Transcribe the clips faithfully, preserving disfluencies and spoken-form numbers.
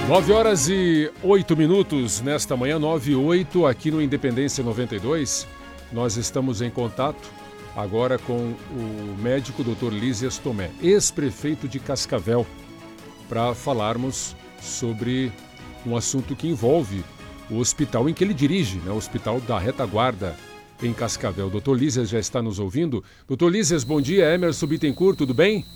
Nove horas e oito minutos nesta manhã, nove e oito, aqui no Independência noventa e dois. Nós estamos em contato agora com o médico doutor Lísias Tomé, ex-prefeito de Cascavel, para falarmos sobre um assunto que envolve o hospital em que ele dirige, né, o Hospital da Retaguarda, em Cascavel. Doutor Lísias já está nos ouvindo. Doutor Lísias, bom dia. Emerson Bittencourt, tudo bem?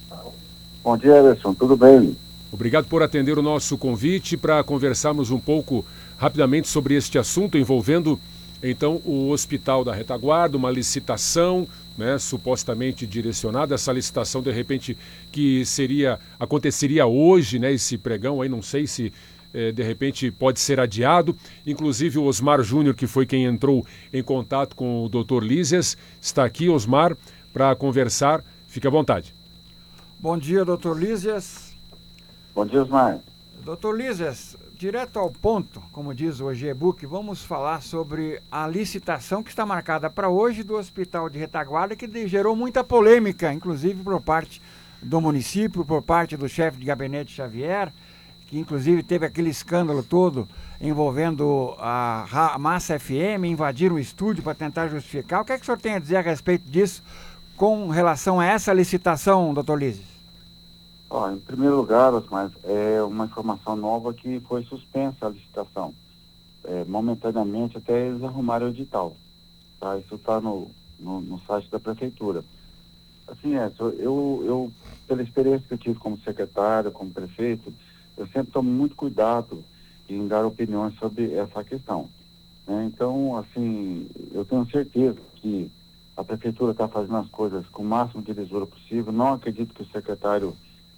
Bom dia, Emerson, tudo bem? Obrigado por atender o nosso convite para conversarmos um pouco rapidamente sobre este assunto envolvendo, então, o Hospital da Retaguarda, uma licitação, né, supostamente direcionada. Essa licitação, de repente, que seria, aconteceria hoje, né, esse pregão aí, não sei se, eh, de repente, pode ser adiado. Inclusive, o Osmar Júnior, que foi quem entrou em contato com o doutor Lísias, está aqui, Osmar, para conversar. Fique à vontade. Bom dia, doutor Lísias. Bom dia, Osmar. doutor Lísias, direto ao ponto, como diz o e-book, vamos falar sobre a licitação que está marcada para hoje do Hospital de Retaguarda, que gerou muita polêmica, inclusive por parte do município, por parte do chefe de gabinete Xavier, que inclusive teve aquele escândalo todo envolvendo a Massa F M, invadir o estúdio para tentar justificar. O que é que o senhor tem a dizer a respeito disso com relação a essa licitação, doutor Lísias? Ó, em primeiro lugar, Osmar, é uma informação nova que foi suspensa a licitação, é, momentaneamente até eles arrumarem o edital. Tá? Isso está no, no, no site da prefeitura. Assim, é, eu, eu, pela experiência que eu tive como secretário, como prefeito, eu sempre tomo muito cuidado em dar opiniões sobre essa questão. Né? Então, assim, eu tenho certeza que a prefeitura está fazendo as coisas com o máximo de lisura possível. Não acredito que o secretário,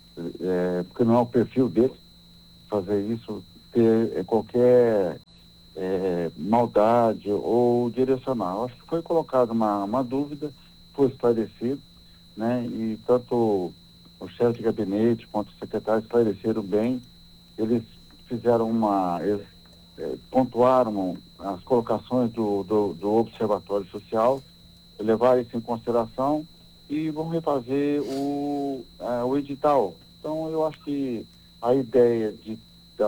É, porque não é o perfil dele fazer isso, ter é, qualquer é, maldade ou direcional. Acho que foi colocada uma, uma dúvida, foi esclarecido, né? E tanto o chefe de gabinete quanto o secretário esclareceram bem. Eles fizeram uma, eles é, pontuaram as colocações do, do, do Observatório Social, levaram isso em consideração e vão refazer o, é, o edital. Então, eu acho que a ideia de,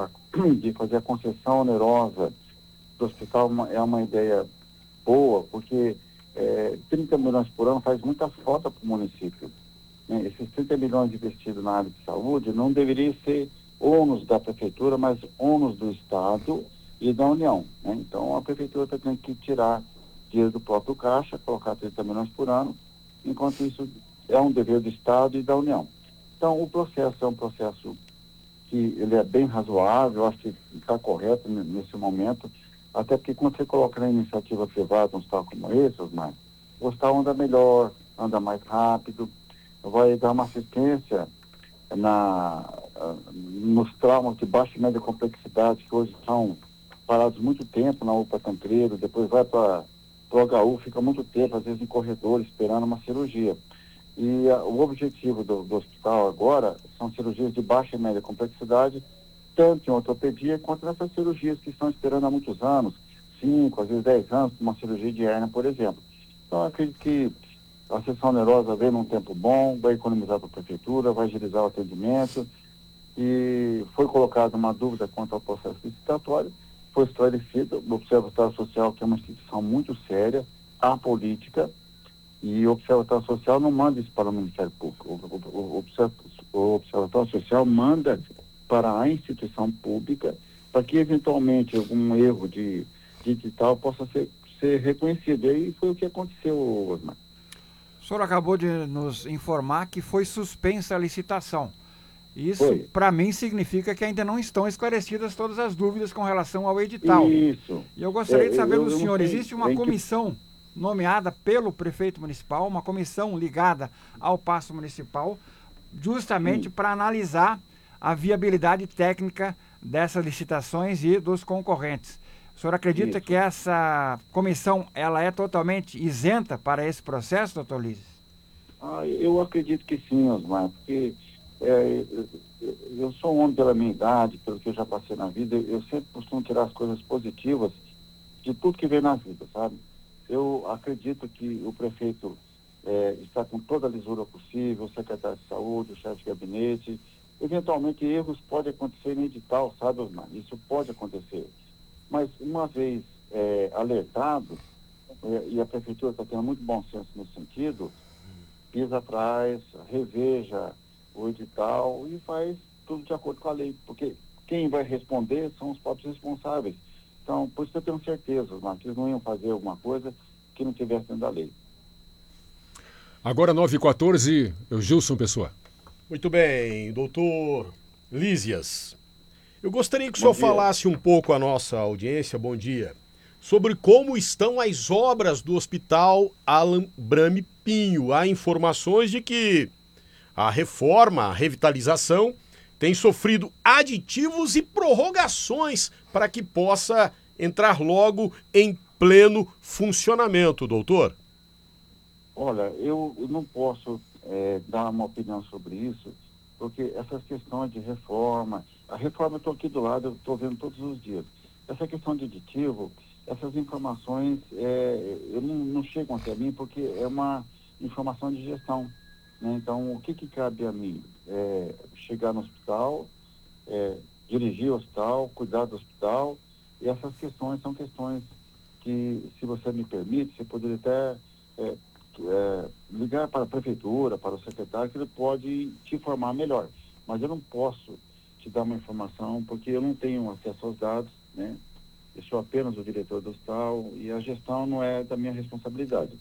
de fazer a concessão onerosa do hospital é uma ideia boa, porque é, trinta milhões por ano faz muita falta para o município. Né? Esses trinta milhões investidos na área de saúde não deveria ser ônus da prefeitura, mas ônus do Estado e da União. Né? Então, a prefeitura está tendo que tirar dinheiro do próprio caixa, colocar trinta milhões por ano, enquanto isso é um dever do Estado e da União. Então, o processo é um processo que ele é bem razoável, eu acho que está correto nesse momento, até porque quando você coloca na iniciativa privada um hospital como esse, Osmar, o hospital anda melhor, anda mais rápido, vai dar uma assistência na, nos traumas de baixa e média complexidade, que hoje são parados muito tempo na U P A Tancredo, depois vai para o H U, fica muito tempo, às vezes em corredor, esperando uma cirurgia. E a, o objetivo do, do hospital agora são cirurgias de baixa e média complexidade, tanto em ortopedia quanto nessas cirurgias que estão esperando há muitos anos, cinco, às vezes dez anos, uma cirurgia de hérnia, por exemplo. Então, eu acredito que a sessão onerosa vem num tempo bom, vai economizar para a prefeitura, vai agilizar o atendimento, e foi colocada uma dúvida quanto ao processo licitatório, foi esclarecido, o Observatório Social, que é uma instituição muito séria, apolítica, e o Observatório Social não manda isso para o Ministério Público. O, o, o, o Observatório Social manda para a instituição pública para que, eventualmente, algum erro de, de digital possa ser, ser reconhecido. E aí foi o que aconteceu, Osmar. O senhor acabou de nos informar que foi suspensa a licitação. Isso, para mim, significa que ainda não estão esclarecidas todas as dúvidas com relação ao edital. Isso. E eu gostaria é, de saber eu, do eu senhor, sei, existe uma comissão que... nomeada pelo prefeito municipal, uma comissão ligada ao Paço Municipal, justamente para analisar a viabilidade técnica dessas licitações e dos concorrentes. O senhor acredita Isso. que essa comissão ela é totalmente isenta para esse processo, doutor Lísias? Ah, eu acredito que sim, Osmar, porque é, eu sou um homem pela minha idade, pelo que eu já passei na vida, eu sempre costumo tirar as coisas positivas de tudo que vem na vida, sabe? Eu acredito que o prefeito é, está com toda a lisura possível, o secretário de saúde, o chefe de gabinete, Eventualmente, erros podem acontecer no edital, sabe, Osmar? Isso pode acontecer. Mas, uma vez é, alertado, é, e a Prefeitura está tendo muito bom senso nesse sentido, pisa atrás, reveja o edital e faz tudo de acordo com a lei, porque quem vai responder são os próprios responsáveis. Então, por isso eu tenho certeza, Osmar, que eles não iam fazer alguma coisa que não tivesse dentro da lei. Agora nove e quatorze, eu Gilson Pessoa. Muito bem, doutor Lísias. Eu gostaria que o Bom senhor dia. falasse um pouco à nossa audiência, bom dia, sobre como estão as obras do Hospital Alan Brame Pinho. Há informações de que a reforma, a revitalização, tem sofrido aditivos e prorrogações para que possa entrar logo em pleno funcionamento, doutor. Olha, eu eu não posso é, dar uma opinião sobre isso, porque essas questões de reforma, a reforma eu estou aqui do lado, eu estou vendo todos os dias. Essa questão de aditivo, essas informações é, eu não, não chegam até mim porque é uma informação de gestão, né? Então, o que, que cabe a mim? É, chegar no hospital, é, dirigir o hospital, cuidar do hospital, e essas questões são questões que, se você me permite, você poderia até é, é, ligar para a prefeitura, para o secretário, que ele pode te informar melhor. Mas eu não posso te dar uma informação porque eu não tenho acesso aos dados, né? Eu sou apenas o diretor do hospital e a gestão não é da minha responsabilidade.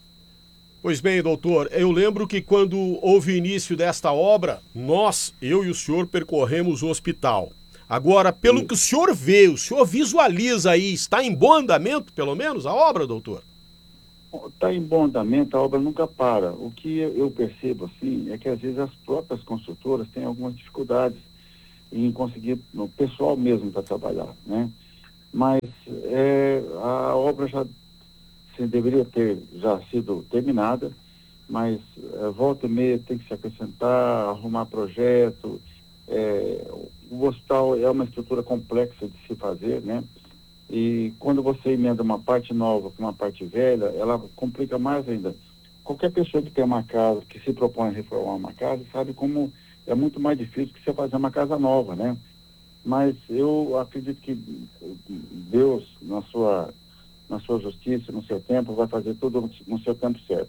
Pois bem, doutor, eu lembro que quando houve o início desta obra, nós, eu e o senhor, percorremos o hospital. Agora, pelo Sim. que o senhor vê, o senhor visualiza aí, está em bom andamento, pelo menos, a obra, doutor? Está em bom andamento, a obra nunca para. O que eu percebo, assim, é que às vezes as próprias construtoras têm algumas dificuldades em conseguir o pessoal mesmo para trabalhar, né? Mas é, a obra já se deveria ter já sido terminada, mas é, volta e meia tem que se acrescentar, arrumar projeto. É, o hospital é uma estrutura complexa de se fazer, né? E quando você emenda uma parte nova com uma parte velha, ela complica mais ainda. Qualquer pessoa que tem uma casa, que se propõe a reformar uma casa, sabe como é muito mais difícil que você fazer uma casa nova, né? Mas eu acredito que Deus, na sua, na sua justiça, no seu tempo, vai fazer tudo no seu tempo certo.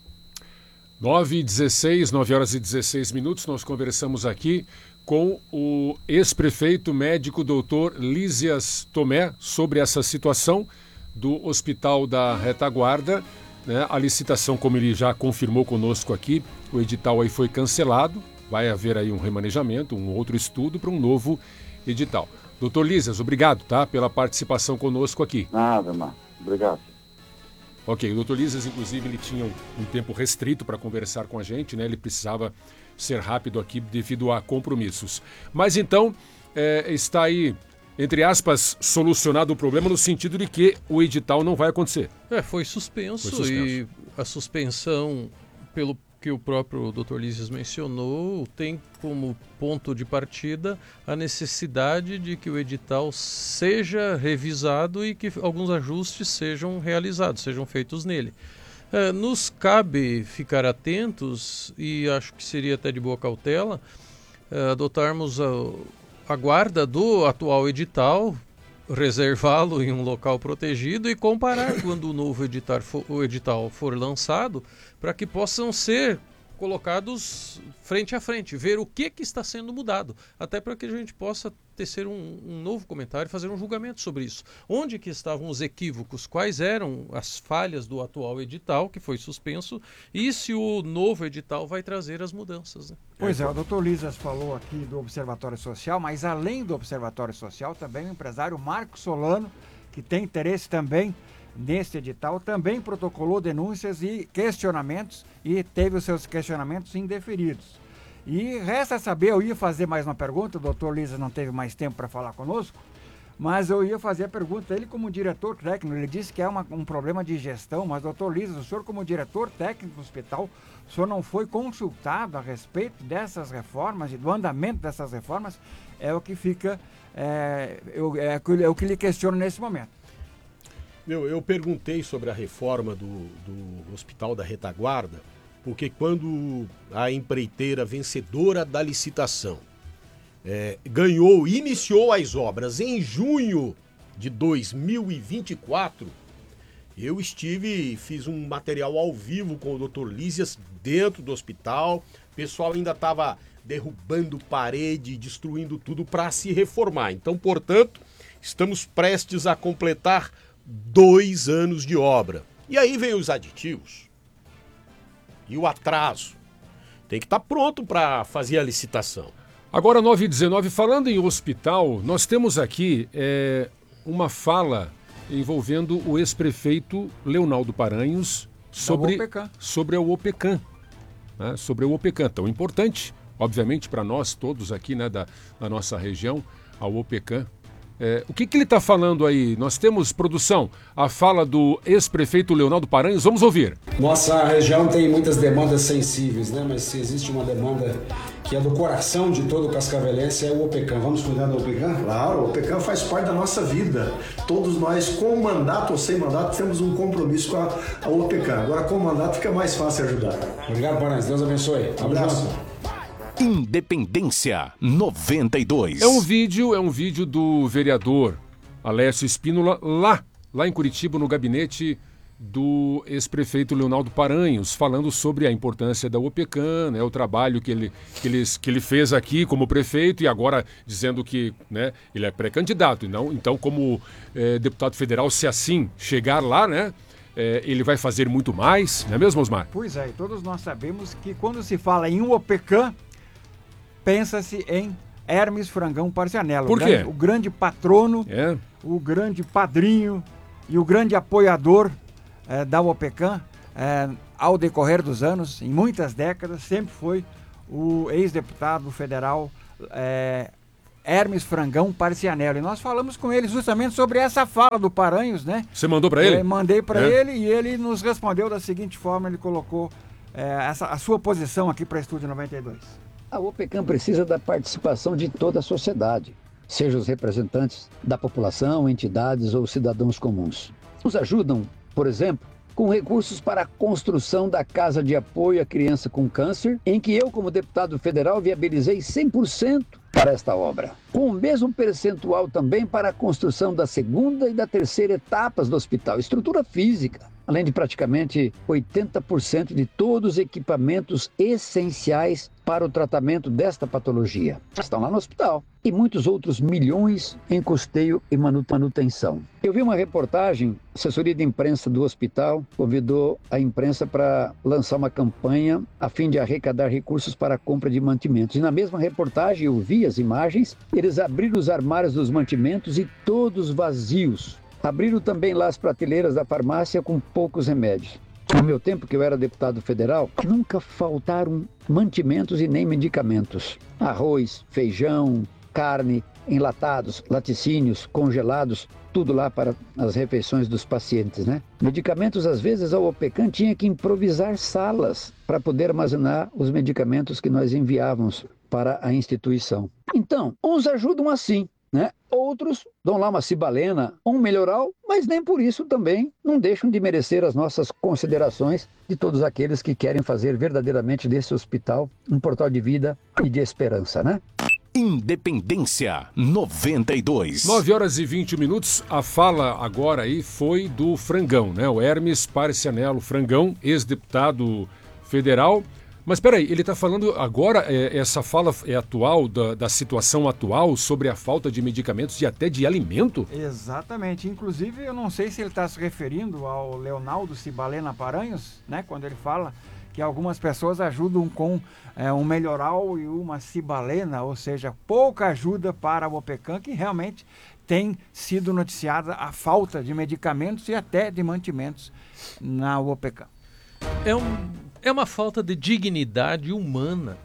nove e dezesseis, nove horas e dezesseis minutos, nós conversamos aqui com o ex-prefeito médico doutor Lísias Tomé sobre essa situação do Hospital da Retaguarda, né? A licitação, como ele já confirmou conosco aqui, o edital aí foi cancelado, vai haver aí um remanejamento, um outro estudo para um novo edital. doutor Lísias, obrigado, tá, pela participação conosco aqui. Nada, Mar. Obrigado. Ok, o doutor Lísias, inclusive, ele tinha um, um tempo restrito para conversar com a gente, né? Ele precisava ser rápido aqui devido a compromissos. Mas então, é, está aí, entre aspas, solucionado o problema no sentido de que o edital não vai acontecer. É, foi suspenso, Foi suspenso. E a suspensão, pelo que o próprio doutor Lísias mencionou, tem como ponto de partida a necessidade de que o edital seja revisado e que alguns ajustes sejam realizados, sejam feitos nele. É, nos cabe ficar atentos e acho que seria até de boa cautela é, adotarmos a, a guarda do atual edital, reservá-lo em um local protegido e comparar quando o novo edital for, o edital for lançado, para que possam ser colocados frente a frente, ver o que, que está sendo mudado, até para que a gente possa tecer um, um novo comentário, fazer um julgamento sobre isso. Onde que estavam os equívocos, quais eram as falhas do atual edital, que foi suspenso, e se o novo edital vai trazer as mudanças, né? Pois é, o doutor Lísias falou aqui do Observatório Social, mas além do Observatório Social, também o empresário Marco Solano, que tem interesse também neste edital, também protocolou denúncias e questionamentos e teve os seus questionamentos indeferidos. E resta saber, eu ia fazer mais uma pergunta, o doutor Lísias não teve mais tempo para falar conosco, mas eu ia fazer a pergunta, ele como diretor técnico, ele disse que é uma, um problema de gestão, mas doutor Lísias, o senhor como diretor técnico do hospital, o senhor não foi consultado a respeito dessas reformas e do andamento dessas reformas, é o que fica, é, eu, é, é o que lhe questiono nesse momento. Meu, eu perguntei sobre a reforma do, do Hospital da Retaguarda, porque quando a empreiteira vencedora da licitação é, ganhou, iniciou as obras em junho de dois mil e vinte e quatro, eu estive, fiz um material ao vivo com o doutor Lísias dentro do hospital. O pessoal ainda estava derrubando parede, destruindo tudo para se reformar. Então, portanto, estamos prestes a completar dois anos de obra. E aí vem os aditivos e o atraso. Tem que estar pronto para fazer a licitação. Agora, nove e dezenove, falando em hospital, nós temos aqui é, uma fala envolvendo o ex-prefeito Leonaldo Paranhos sobre, sobre a UOPECAM. Né, sobre a UOPECAM, tão importante, obviamente, para nós todos aqui, né, da, da nossa região, a UOPECAM. É, o que, que ele está falando aí? Nós temos, produção, a fala do ex-prefeito Leonaldo Paranhos. Vamos ouvir. Nossa região tem muitas demandas sensíveis, né? Mas se existe uma demanda que é do coração de todo cascavelense, é o UOPECAM. Vamos cuidar do UOPECAM? Claro, o UOPECAM faz parte da nossa vida. Todos nós, com mandato ou sem mandato, temos um compromisso com a, a UOPECAM. Agora, com mandato, fica mais fácil ajudar. Obrigado, Paranhos. Deus abençoe. Um abraço. Independência noventa e dois. É um vídeo, é um vídeo do vereador Alessio Spínola lá, lá em Curitiba, no gabinete do ex-prefeito Leonaldo Paranhos, falando sobre a importância da UOPECAM, né, o trabalho que ele, que, ele, que ele fez aqui como prefeito e agora dizendo que, né, ele é pré-candidato. Não, então, como é, deputado federal, se assim chegar lá, né, é, ele vai fazer muito mais, não é mesmo, Osmar? Pois é, e todos nós sabemos que quando se fala em UOPECAM, pensa-se em Hermes Frangão Parcianello. Por quê? O grande, o grande patrono, é. o grande padrinho e o grande apoiador é, da UOPECAM é, ao decorrer dos anos, em muitas décadas, sempre foi o ex-deputado federal é, Hermes Frangão Parcianello. E nós falamos com ele justamente sobre essa fala do Paranhos, né? Você mandou para ele? É, mandei para é. ele e ele nos respondeu da seguinte forma, ele colocou é, essa, a sua posição aqui para Estúdio noventa e dois. A UOPECAM precisa da participação de toda a sociedade, seja os representantes da população, entidades ou cidadãos comuns. Nos ajudam, por exemplo, com recursos para a construção da Casa de Apoio à Criança com Câncer, em que eu, como deputado federal, viabilizei cem por cento para esta obra. Com o mesmo percentual também para a construção da segunda e da terceira etapas do hospital, estrutura física, além de praticamente oitenta por cento de todos os equipamentos essenciais para o tratamento desta patologia. Estão lá no hospital. E muitos outros milhões em custeio e manutenção. Eu vi uma reportagem, a assessoria de imprensa do hospital convidou a imprensa para lançar uma campanha a fim de arrecadar recursos para a compra de mantimentos. E na mesma reportagem eu vi as imagens, eles abriram os armários dos mantimentos e todos vazios. Abriram também lá as prateleiras da farmácia com poucos remédios. No meu tempo, que eu era deputado federal, nunca faltaram mantimentos e nem medicamentos. Arroz, feijão, carne, enlatados, laticínios, congelados, tudo lá para as refeições dos pacientes, né? Medicamentos, às vezes, a UOPECAM tinha que improvisar salas para poder armazenar os medicamentos que nós enviávamos para a instituição. Então, uns ajudam assim, né? Outros dão lá uma cibalena, um melhoral, mas nem por isso também não deixam de merecer as nossas considerações de todos aqueles que querem fazer verdadeiramente desse hospital um portal de vida e de esperança, né? Independência noventa e dois. nove horas e vinte minutos. A fala agora aí foi do Frangão, né? O Hermes Parcianello Frangão, ex-deputado federal. Mas peraí, ele está falando agora, é, essa fala é atual, da, da situação atual sobre a falta de medicamentos e até de alimento? Exatamente. Inclusive, eu não sei se ele está se referindo ao Leonaldo Cibalena Paranhos, né? Quando ele fala que algumas pessoas ajudam com é, um melhoral e uma cibalena, ou seja, pouca ajuda para a UOPECAM, que realmente tem sido noticiada a falta de medicamentos e até de mantimentos na UOPECAM. É um... É uma falta de dignidade humana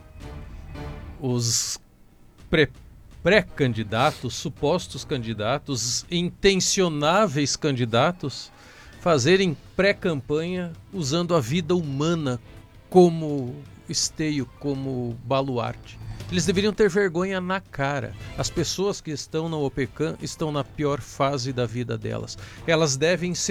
os pré, pré-candidatos, supostos candidatos, intencionáveis candidatos fazerem pré-campanha usando a vida humana como esteio, como baluarte. Eles deveriam ter vergonha na cara. As pessoas que estão na UOPECAM estão na pior fase da vida delas. Elas devem ser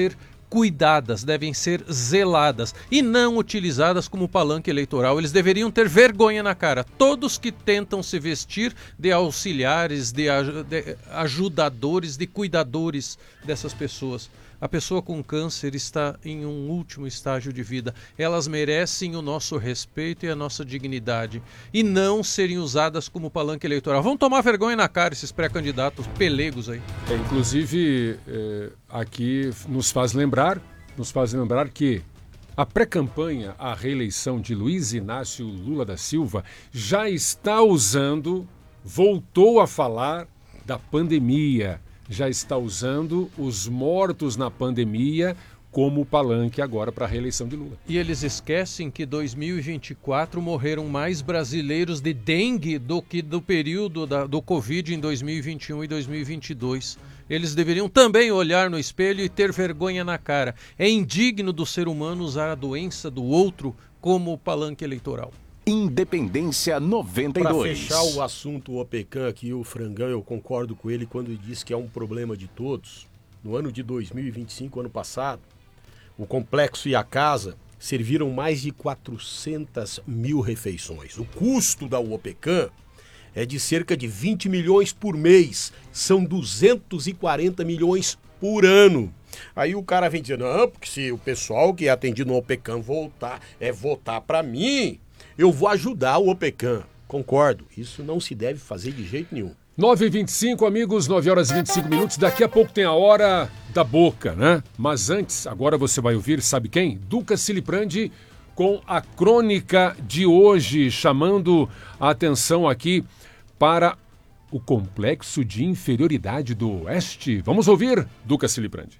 cuidadas, devem ser zeladas e não utilizadas como palanque eleitoral. Eles deveriam ter vergonha na cara. Todos que tentam se vestir de auxiliares, de, de ajudadores, de cuidadores dessas pessoas. A pessoa com câncer está em um último estágio de vida. Elas merecem o nosso respeito e a nossa dignidade. E não serem usadas como palanque eleitoral. Vão tomar vergonha na cara esses pré-candidatos pelegos aí. É, inclusive, é, aqui nos faz lembrar, nos faz lembrar que a pré-campanha à reeleição de Luiz Inácio Lula da Silva já está usando, voltou a falar da pandemia. Já está usando os mortos na pandemia como palanque agora para a reeleição de Lula. E eles esquecem que em dois mil e vinte e quatro morreram mais brasileiros de dengue do que do período da, do Covid em dois mil e vinte e um e dois mil e vinte e dois. Eles deveriam também olhar no espelho e ter vergonha na cara. É indigno do ser humano usar a doença do outro como palanque eleitoral. Independência noventa e dois. Para fechar o assunto OPECAM aqui, o Frangão, eu concordo com ele quando ele diz que é um problema de todos. No ano de dois mil e vinte e cinco, ano passado, o complexo e a casa serviram mais de quatrocentas mil refeições. O custo da OPECAM é de cerca de vinte milhões por mês. São duzentos e quarenta milhões por ano. Aí o cara vem dizendo, não, porque se o pessoal que é atendido no OPECAM voltar, é votar para mim, eu vou ajudar o OPECAM. Concordo, isso não se deve fazer de jeito nenhum. nove e vinte e cinco, amigos, nove horas e vinte e cinco minutos. Daqui a pouco tem a hora da boca, né? Mas antes, agora você vai ouvir, sabe quem? Duca Ciliprandi com a crônica de hoje, chamando a atenção aqui para o complexo de inferioridade do Oeste. Vamos ouvir, Duca Ciliprandi.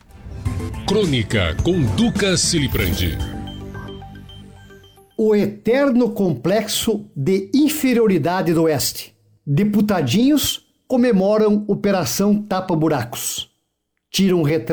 Crônica com Duca Ciliprandi. O eterno complexo de inferioridade do Oeste. Deputadinhos comemoram Operação Tapa Buracos. Tiram retrato